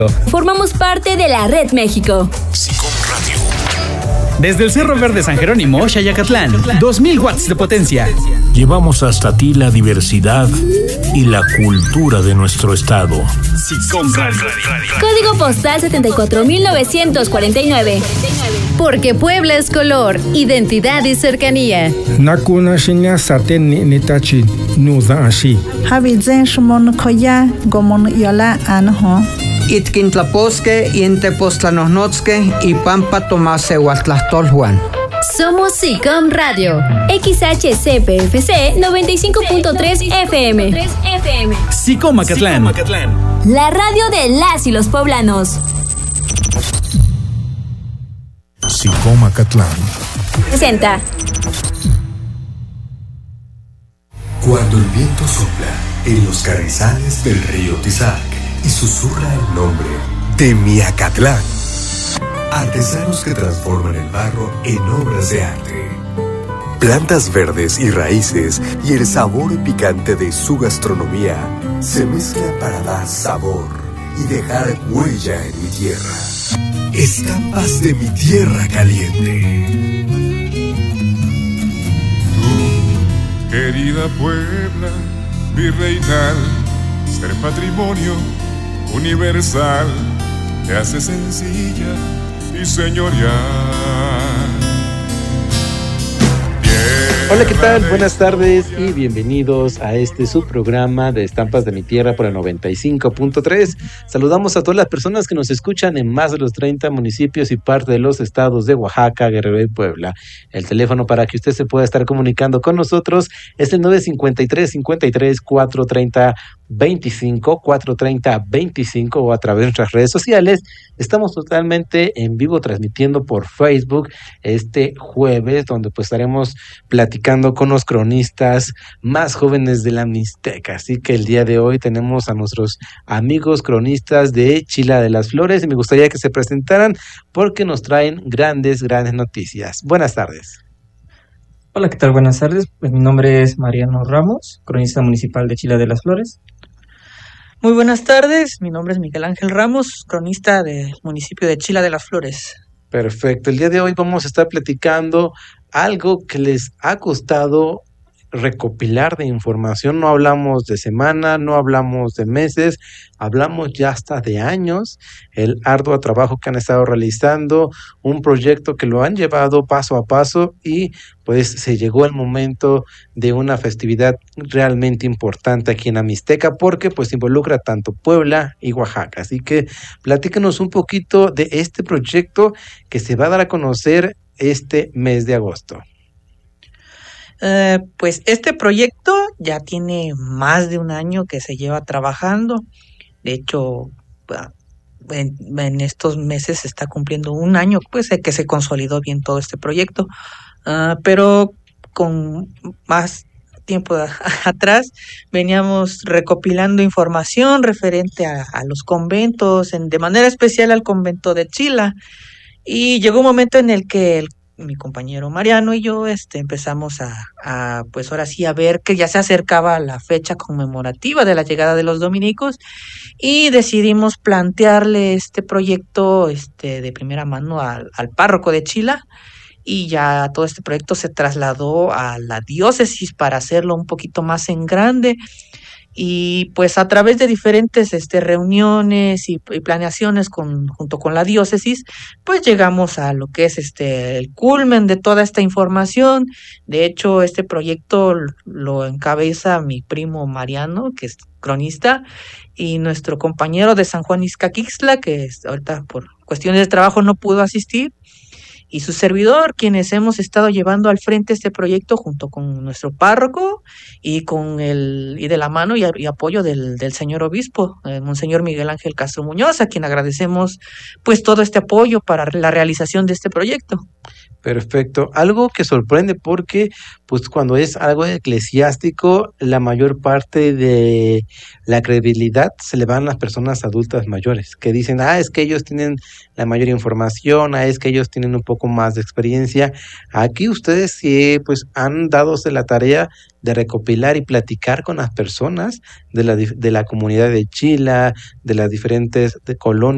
Formamos parte de la Red México. SICOM Radio. Desde el Cerro Verde San Jerónimo, Xayacatlán, 2000 watts de potencia. Llevamos hasta ti la diversidad y la cultura de nuestro estado. SICOM Radio. Código postal 74949. Porque Puebla es color, identidad y cercanía. Nakuna shinya saten nitachi nuza ashi. Habizen shmon koya gomon yola anho. Itkintlaposque, Intepostlanosnotzque y Pampa Tomase Huatlastolhuan. Somos SICOM Radio. XHCPFC 95.3 FM. SICOM Acatlán. La radio de las y los poblanos. SICOM Acatlán. Presenta. Cuando el viento sopla en los carrizales del río Tizac y susurra el nombre de Miacatlán. Artesanos que transforman el barro en obras de arte. Plantas verdes y raíces y el sabor picante de su gastronomía se mezclan para dar sabor y dejar huella en mi tierra. Estampas de mi tierra caliente. Tú, querida Puebla, virreinal, ser patrimonio universal, te hace sencilla y señorial. Hola, ¿qué tal? Buenas tardes y bienvenidos a este subprograma de Estampas de mi Tierra por el 95.3. Saludamos a todas las personas que nos escuchan en más de los 30 municipios y parte de los estados de Oaxaca, Guerrero y Puebla. El teléfono para que usted se pueda estar comunicando con nosotros es el 953-430-25 o a través de nuestras redes sociales. Estamos totalmente en vivo transmitiendo por Facebook este jueves, donde pues estaremos platicando con los cronistas más jóvenes de la Mixteca. Así que el día de hoy tenemos a nuestros amigos cronistas de Chila de las Flores y me gustaría que se presentaran porque nos traen grandes noticias. Buenas tardes. Hola, ¿qué tal? Buenas tardes. Pues mi nombre es Mariano Ramos, cronista municipal de Chila de las Flores. Muy buenas tardes, mi nombre es Miguel Ángel Ramos, cronista del municipio de Chila de las Flores. Perfecto, el día de hoy vamos a estar platicando algo que les ha costado recopilar de información. No hablamos de semana, no hablamos de meses, hablamos ya hasta de años, el arduo trabajo que han estado realizando, un proyecto que lo han llevado paso a paso y pues se llegó el momento de una festividad realmente importante aquí en la Mixteca porque pues involucra tanto Puebla y Oaxaca. Así que platícanos un poquito de este proyecto que se va a dar a conocer este mes de agosto. Pues este proyecto ya tiene más de un año que se lleva trabajando. De hecho, en estos meses se está cumpliendo un año pues que se consolidó bien todo este proyecto, pero con más tiempo atrás veníamos recopilando información referente a los conventos, de manera especial al convento de Chila, y llegó un momento en el que mi compañero Mariano y yo empezamos a pues ahora sí a ver que ya se acercaba la fecha conmemorativa de la llegada de los dominicos y decidimos plantearle este proyecto de primera mano al párroco de Chila, y ya todo este proyecto se trasladó a la diócesis para hacerlo un poquito más en grande. Y pues a través de diferentes reuniones y planeaciones junto con la diócesis, pues llegamos a lo que es el culmen de toda esta información. De hecho, este proyecto lo encabeza mi primo Mariano, que es cronista, y nuestro compañero de San Juan Izcaquixtla, que ahorita por cuestiones de trabajo no pudo asistir, y su servidor, quienes hemos estado llevando al frente este proyecto junto con nuestro párroco y de la mano y apoyo del señor obispo, Monseñor Miguel Ángel Castro Muñoz, a quien agradecemos pues todo este apoyo para la realización de este proyecto. Perfecto. Algo que sorprende porque pues cuando es algo eclesiástico, la mayor parte de la credibilidad se le van a las personas adultas mayores, que dicen, es que ellos tienen la mayor información, es que ellos tienen un poco más de experiencia. Aquí ustedes sí pues han dadose la tarea de recopilar y platicar con las personas de la comunidad de Chila, de las diferentes colonias